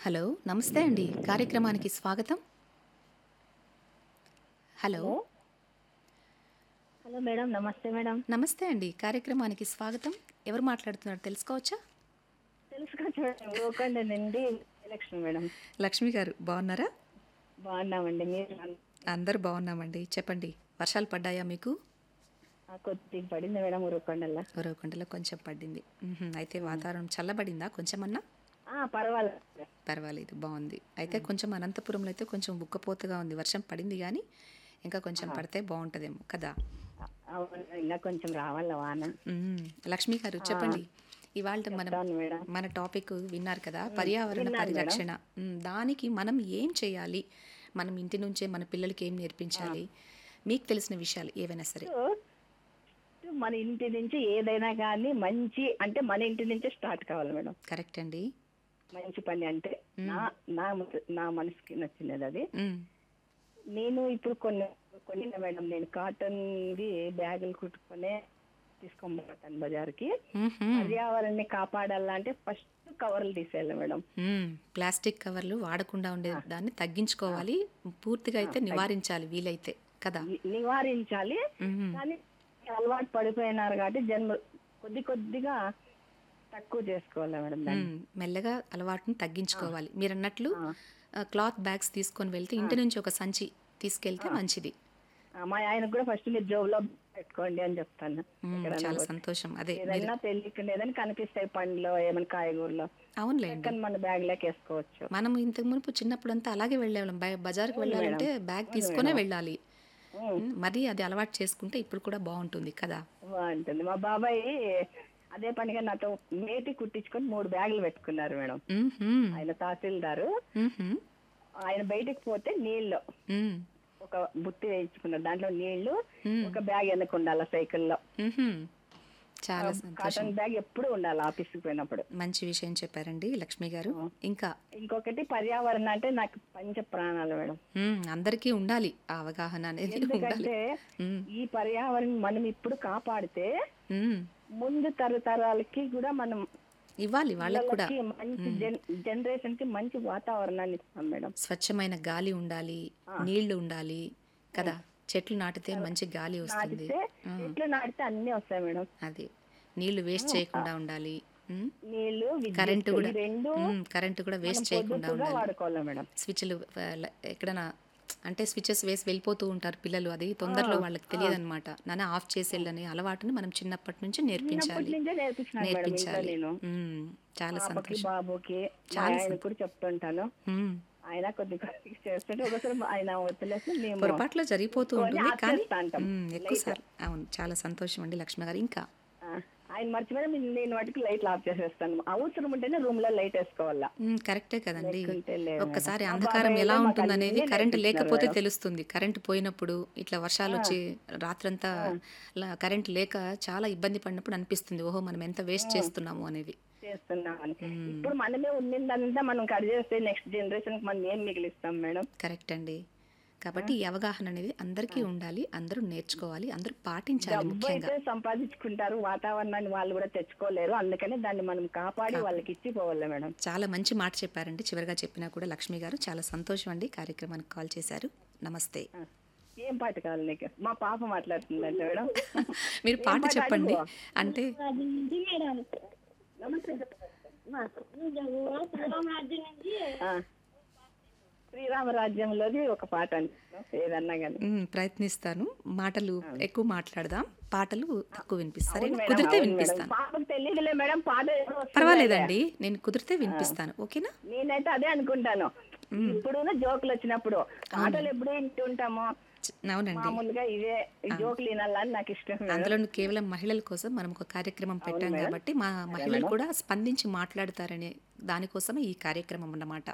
Hello. నమస్తే అండి. కార్యక్రమానికి స్వాగతం. హలో. హలో. Hello madam. నమస్తే మేడం. నమస్తే అండి. కార్యక్రమానికి స్వాగతం. ఎవరు మాట్లాడుతున్నారు తెలుసుకోవచ్చా? తెలుసుకోవచ్చు మేడం. గోకండ నుండి ఎలక్షన్ మేడం. లక్ష్మి గారు బాగున్నారా? బాగున్నామండి. మీరు అందరు బాగున్నామండి. చెప్పండి, వర్షాలు పడ్డాయా మీకు? కొద్దిగా పడింది మేడం ఉరవకొండల. ఉరవకొండలో కొంచెం పడింది. అయితే వాతావరణం చల్లబడిందా కొంచెమన్నా? పర్వాలేదు. పర్వాలేదు, బాగుంది. అయితే కొంచెం అనంతపురంలో అయితే కొంచెం ఉక్కపోతగా ఉంది. వర్షం పడింది కానీ ఇంకా కొంచెం పడితే బాగుంటుందేమో కదా. అవును, ఇంకా కొంచెం రావాల వాన. లక్ష్మి గారు చెప్పండి. ఇవాళ మనం చెప్తాను మేడం. మన టాపిక్ విన్నారు కదా, పర్యావరణ విన్నాను పరిరక్షణ. దానికి మనం ఏం చేయాలి, మనం ఇంటి నుంచే మన పిల్లలకి ఏం నేర్పించాలి, మీకు తెలిసిన విషయాలు ఏవైనా సరే. మన ఇంటి నుంచి ఏదైనా కానీ మంచి అంటే మన ఇంటి నుంచే స్టార్ట్ కావాలి మేడం. కరెక్ట్ అండి. మంచి పని అంటే నా నా నా మనసుకి నచ్చినది అది. మ్మ్. నేను ఇప్పుడు కొన్ని మేడం, నేను కాటన్ బ్యాగులు కుట్టుకునే తీసుకొని బజార్కి. మ్హూ. పర్యావరణాన్ని కాపాడాలంటే ఫస్ట్ కవర్లు తీసేయాలి మేడం. ప్లాస్టిక్ కవర్లు వాడకుండా ఉండే దాన్ని తగ్గించుకోవాలి, పూర్తిగా అయితే నివారించాలి వీలైతే కదా. నివారించాలి. మ్మ్. కానీ అలవాటు పడిపోయినారు కాబట్టి కొద్దిగా తక్కువ చేసుకోవాలి మేడం దాన్ని. మెల్లగా అలవాటును తగ్గించుకోవాలి. మీరు అన్నట్లు క్లాత్ బ్యాగ్స్ తీసుకొని వెళ్తే ఇంటి నుంచి ఒక సంచి తీసుకెళ్తే మంచిది. మా ఆయనకు కూడా ఫస్ట్ మీరు జోబులో పెట్టుకోండి అని చెప్తాను. చాలా సంతోషం. అదే ఏదైనా తెలియకుండా ఏదైనా కనిపిస్తాయి, పండ్లో ఏమైనా కాయగూరలో, అవునులేండి. కానీ మన బ్యాగ్ లోకి వేసుకోవచ్చు. మనం ఇంతకు మునుపు చిన్నప్పుడంతా అలాగే వెళ్ళేవాళ్ళం. బజార్కి వెళ్ళాలంటే బ్యాగ్ తీసుకునే వెళ్ళాలి. మరి అది అలవాటు చేసుకుంటే ఇప్పుడు కూడా బాగుంటుంది కదా. బాగుంటుంది. మా బాబాయ్ అదే పనిగా నాతో మేటి కుట్టించుకొని 3 బ్యాగులు పెట్టుకున్నారు మేడం. మ్మ్హ్మ్. ఆయన తహసీల్దారు. మ్మ్హ్మ్. ఆయన బయటకు పోతే నీళ్లు మ్మ్. ఒక బుట్టి వేయించుకున్నారు, దాంట్లో నీళ్లు ఒక బ్యాగ్ వెనక ఉండాలి సైకిల్లో. మ్మ్హ్మ్. చాలా సంతోషం. కాటన్ బ్యాగ్ ఎప్పుడు ఉండాలి ఆఫీస్కి పోయినప్పుడు. మంచి విషయం చెప్పారండి లక్ష్మి గారు. ఇంకా ఇంకొకటి పర్యావరణం అంటే నాకు పంచ ప్రాణాలు మేడం. అందరికీ ఉండాలి ఆ అవగాహన అనేది ఉండాలి. ఎందుకంటే ఈ పర్యావరణం మనం ఇప్పుడు కాపాడితే మ్మ్. ముందు తరతరాలకి కూడా మనం ఇవ్వాలి వాళ్ళకి కూడా. పిల్లలకి మంచి జనరేషన్ కి మంచి వాతావరణాన్ని ఇస్తాం మేడం. స్వచ్ఛమైన గాలి ఉండాలి, నీళ్లు ఉండాలి కదా. చెట్లు నాటితే మంచి గాలి వస్తుంది. నాటితే చెట్లు నాటితే అన్ని వస్తాయి మేడం. అది నీళ్లు వేస్ట్ చేయకుండా ఉండాలి. నీళ్లు కరెంటు కూడా రెండు కరెంటు కూడా వేస్ట్ చేయకుండా పొదుపుగా ఉండాలి. వాడుకోవాలి మేడం. స్విచ్లు ఎక్కడైనా అంటే స్విచెస్ వేసి వెళ్ళిపోతూ ఉంటారు పిల్లలు. అది తొందరలో వాళ్ళకి తెలియదు అనమాట. నాన్న ఆఫ్ చేసేళ్ళని అలవాటుని మనం చిన్నప్పటి నుంచి నేర్పించాలి. నుంచే నేర్పించినాను మేడం ఇంట్లో నేర్పించాలి. నేను. చాలా పాపకి సంతోషం. బాబుకి చాలా ఆయన కూడా చెప్తుంటాను. మ్మ్. ఆయన కొద్దిగా చేస్తుంటే ఒకసారి ఆయన వదిలేసి మేము పొరపాట్లో జరిగిపోతూ ఉంటుంది ఆఫ్ కానీ చేస్తా అంటాం. ఎక్కువ సార్లు. అవును, చాలా సంతోషం అండి లక్ష్మి గారు. ఇంకా ఆయన మర్చిపోయినా నేను వాటికి లైట్లు ఆఫ్ చేసేస్తాను. అవసరం ఉంటేనే రూమ్ లో లైట్ వేసుకోవాలా. కరెక్టే కదండి. లేకుంటే లేదు ఒక్కసారి మేడం. అంధకారం మా ఎలా బాబాయ్ ఉంటుంది మాకు అనేది అన్నీ కరెంట్ నేర్పించినారు లేకపోతే మేడం. తెలుస్తుంది. కరెంట్ పోయినప్పుడు ఇట్లా వర్షాలు వచ్చి రాత్రంతా కరెంట్ లేక చాలా ఇబ్బంది పడినప్పుడు అనిపిస్తుంది, ఓహో మనం ఎంత వేస్ట్ చేస్తున్నాము అనేది. చేస్తున్నామని. ఇప్పుడు మనమే ఉన్నదంతా మనం కట్ చేస్తే నెక్స్ట్ జనరేషన్ కి మనం ఏం మిగిలిస్తాం మేడం. కరెక్ట్ అండి. కాబట్టి ఈ అవగాహన అనేది అందరికీ ఉండాలి, అందరూ నేర్చుకోవాలి, అందరూ పాటించాలి డబ్బు ముఖ్యంగా. అయితే సంపాదించుకుంటారు, వాతావరణాన్ని వాళ్ళు కూడా తెచ్చుకోలేరు. అందుకని దాన్ని మనం కాపాడి వాళ్ళకి ఇచ్చి పోవాలి మేడం. చాలా మంచి మాట చెప్పారండి. చివరిగా చెప్పినా కూడా లక్ష్మి గారు. చాలా సంతోషం అండి కార్యక్రమానికి కాల్ చేశారు. నమస్తే. ఏం పాట కావాలి నీకు? మా పాప మాట్లాడుతుందంట మేడం. మీరు పాట చెప్పండి అంటే. శ్రీరామరాజ్యంలోది ఒక పాట అంటే ఏదన్నా కానీ ప్రయత్నిస్తాను. మాటలు ఎక్కువ మాట్లాడదాం, పాటలు తక్కువ వినిపిస్తారు. అవును మేడం, కుదిరితే అవును మేడం. వినిపిస్తాను. పాపకు తెలియదులే మేడం, పాట ఏదో వస్తుందిలే. పర్వాలేదండి, నేను కుదిరితే వినిపిస్తాను. ఓకేనా? నేనైతే అదే అనుకుంటాను. ఇప్పుడు జోకులు వచ్చినప్పుడు పాటలు ఎప్పుడు వింటుంటాము. అవునండి. మామూలుగా ఇవే జోకులు వినాలని నాకు ఇష్టం మేడం. అందులో కేవలం మహిళల కోసం మనం ఒక కార్యక్రమం పెట్టాం కాబట్టి మా మహిళలు కూడా స్పందించి మాట్లాడతారనే దానికోసమే ఈ కార్యక్రమం అన్నమాట.